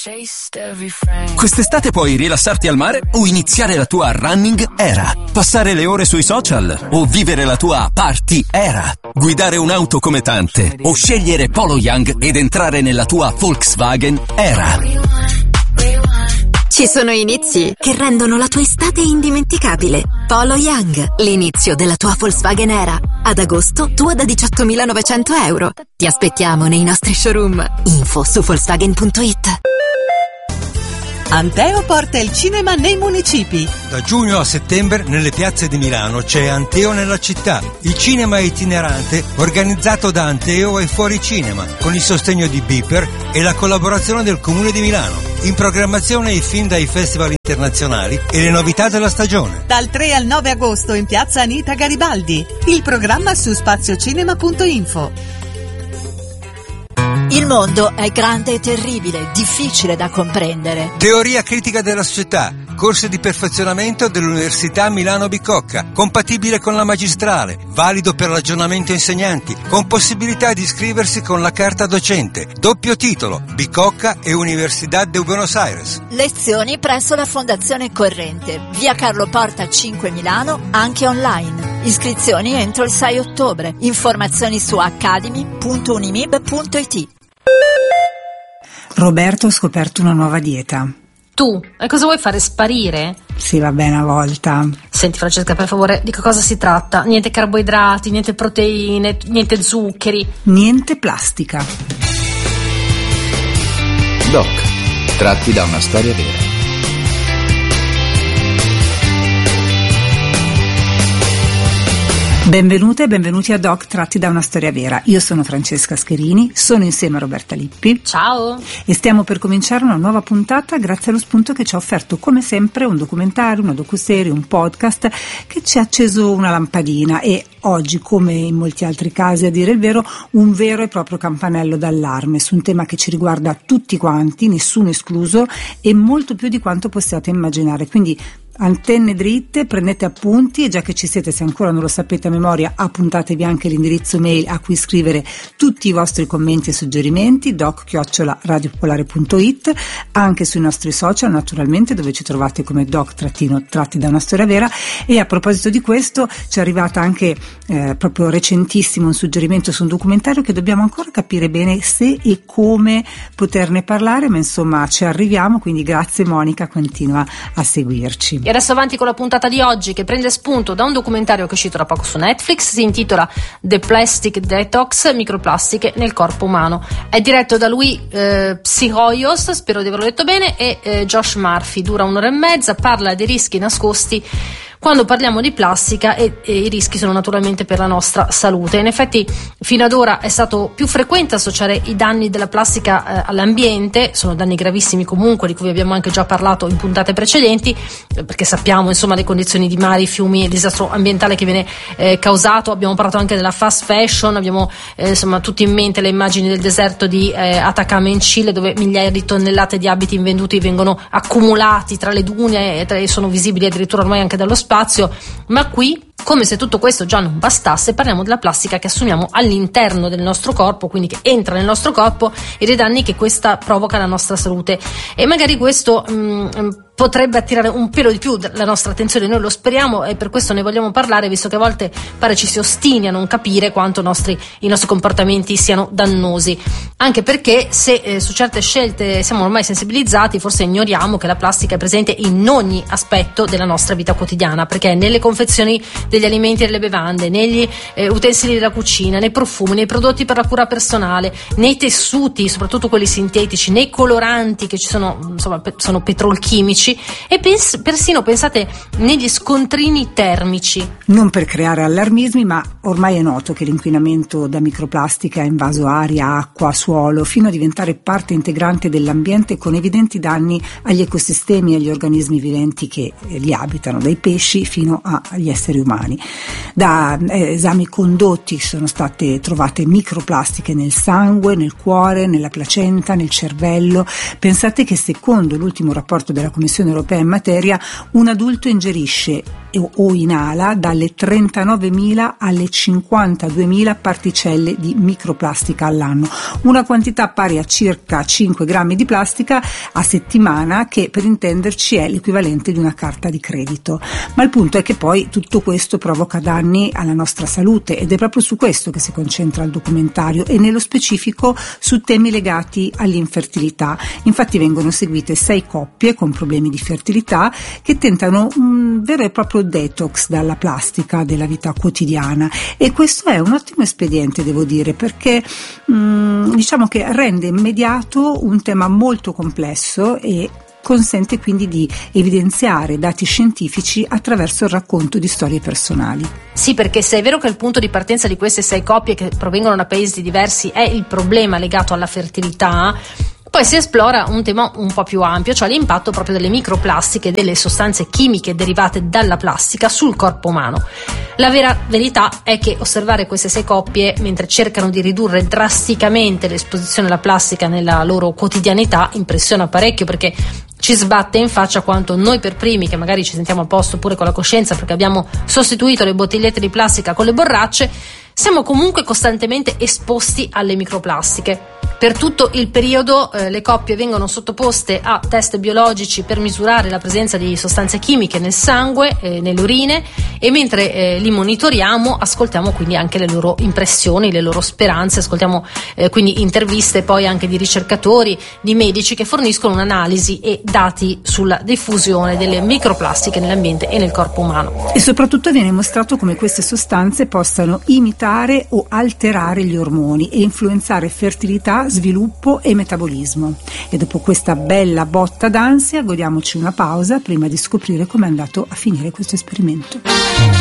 Quest'estate puoi rilassarti al mare o iniziare la tua running era, passare le ore sui social o vivere la tua party era, guidare un'auto come tante o scegliere Polo Young ed entrare nella tua Volkswagen era. Ci sono inizi che rendono la tua estate indimenticabile. Polo Young, l'inizio della tua Volkswagen era. Ad agosto, tua da 18.900 euro. Ti aspettiamo nei nostri showroom. Info su Volkswagen.it. Anteo porta il cinema nei municipi. Da giugno a settembre nelle piazze di Milano c'è Anteo nella città, il cinema itinerante organizzato da Anteo e Fuori Cinema, con il sostegno di Beeper e la collaborazione del Comune di Milano. In programmazione i film dai festival internazionali e le novità della stagione. Dal 3 al 9 agosto in piazza Anita Garibaldi. Il programma su spaziocinema.info. Il mondo è grande e terribile, difficile da comprendere. Teoria critica della società, corso di perfezionamento dell'Università Milano Bicocca, compatibile con la magistrale, valido per l'aggiornamento insegnanti, con possibilità di iscriversi con la carta docente, doppio titolo, Bicocca e Universidad de Buenos Aires. Lezioni presso la Fondazione Corrente, via Carlo Porta 5 Milano, anche online. Iscrizioni entro il 6 ottobre. Informazioni su academy.unimib.it. Roberto, ho scoperto una nuova dieta. Tu? E cosa vuoi fare? Sparire? Sì, va bene una volta. Senti Francesca, per favore, di che cosa si tratta? Niente carboidrati, niente proteine, niente zuccheri. Niente plastica. Doc, tratti da una storia vera. Benvenute e benvenuti a Doc tratti da una storia vera. Io sono Francesca Scherini, sono insieme a Roberta Lippi. Ciao! E stiamo per cominciare una nuova puntata grazie allo spunto che ci ha offerto come sempre un documentario, una docuserie, un podcast che ci ha acceso una lampadina e oggi, come in molti altri casi a dire il vero, un vero e proprio campanello d'allarme su un tema che ci riguarda tutti quanti, nessuno escluso e molto più di quanto possiate immaginare. Quindi antenne dritte, prendete appunti e già che ci siete, se ancora non lo sapete a memoria, appuntatevi anche l'indirizzo mail a cui scrivere tutti i vostri commenti e suggerimenti, doc@radiopopolare.it, anche sui nostri social naturalmente, dove ci trovate come doc-tratti da una storia vera. E a proposito di questo ci è arrivata anche proprio recentissimo un suggerimento su un documentario che dobbiamo ancora capire bene se e come poterne parlare, ma insomma ci arriviamo, quindi grazie Monica, continua a seguirci. E adesso avanti con la puntata di oggi, che prende spunto da un documentario che è uscito da poco su Netflix, si intitola The Plastic Detox, microplastiche nel corpo umano. È diretto da Louis Psihoyos, spero di averlo detto bene, e Josh Murphy. Dura 1 ora e mezza, parla dei rischi nascosti quando parliamo di plastica e i rischi sono naturalmente per la nostra salute. In effetti fino ad ora è stato più frequente associare i danni della plastica all'ambiente, sono danni gravissimi comunque, di cui abbiamo anche già parlato in puntate precedenti, perché sappiamo insomma le condizioni di mari, fiumi, il disastro ambientale che viene causato. Abbiamo parlato anche della fast fashion, abbiamo insomma tutti in mente le immagini del deserto di Atacama in Cile, dove migliaia di tonnellate di abiti invenduti vengono accumulati tra le dune e sono visibili addirittura ormai anche dallo spazio. Ma qui, come se tutto questo già non bastasse, parliamo della plastica che assumiamo all'interno del nostro corpo, quindi che entra nel nostro corpo, e dei danni che questa provoca alla nostra salute. E magari questo potrebbe attirare un pelo di più la nostra attenzione, noi lo speriamo e per questo ne vogliamo parlare, visto che a volte pare ci si ostini a non capire quanto i nostri comportamenti siano dannosi, anche perché se su certe scelte siamo ormai sensibilizzati, forse ignoriamo che la plastica è presente in ogni aspetto della nostra vita quotidiana, perché nelle confezioni degli alimenti e delle bevande, negli utensili della cucina, nei profumi, nei prodotti per la cura personale, nei tessuti, soprattutto quelli sintetici, nei coloranti che ci sono, insomma, sono petrolchimici, e persino, pensate, negli scontrini termici. Non per creare allarmismi, ma ormai è noto che l'inquinamento da microplastica ha invaso aria, acqua, suolo, fino a diventare parte integrante dell'ambiente, con evidenti danni agli ecosistemi e agli organismi viventi che li abitano, dai pesci fino agli esseri umani. Da esami condotti sono state trovate microplastiche nel sangue, nel cuore, nella placenta, nel cervello. Pensate che secondo l'ultimo rapporto della Commissione Commissione europea in materia, un adulto ingerisce o inala dalle 39.000 alle 52.000 particelle di microplastica all'anno, una quantità pari a circa 5 grammi di plastica a settimana, che per intenderci è l'equivalente di una carta di credito. Ma il punto è che poi tutto questo provoca danni alla nostra salute, ed è proprio su questo che si concentra il documentario, e nello specifico su temi legati all'infertilità. Infatti vengono seguite 6 coppie con problemi di fertilità che tentano un vero e proprio detox dalla plastica della vita quotidiana, e questo è un ottimo espediente, devo dire, perché diciamo che rende immediato un tema molto complesso e consente quindi di evidenziare dati scientifici attraverso il racconto di storie personali. Sì, perché se è vero che il punto di partenza di queste 6 coppie che provengono da paesi diversi è il problema legato alla fertilità, poi si esplora un tema un po' più ampio, cioè l'impatto proprio delle microplastiche e delle sostanze chimiche derivate dalla plastica sul corpo umano. La vera verità è che osservare queste 6 coppie mentre cercano di ridurre drasticamente l'esposizione alla plastica nella loro quotidianità impressiona parecchio, perché ci sbatte in faccia quanto noi per primi, che magari ci sentiamo a posto pure con la coscienza perché abbiamo sostituito le bottigliette di plastica con le borracce, siamo comunque costantemente esposti alle microplastiche. Per tutto il periodo le coppie vengono sottoposte a test biologici per misurare la presenza di sostanze chimiche nel sangue, nelle urine, e mentre li monitoriamo ascoltiamo quindi anche le loro impressioni, le loro speranze, ascoltiamo quindi interviste poi anche di ricercatori, di medici che forniscono un'analisi e dati sulla diffusione delle microplastiche nell'ambiente e nel corpo umano. E soprattutto viene mostrato come queste sostanze possano imitare o alterare gli ormoni e influenzare fertilità, sviluppo e metabolismo. E dopo questa bella botta d'ansia godiamoci una pausa prima di scoprire come è andato a finire questo esperimento.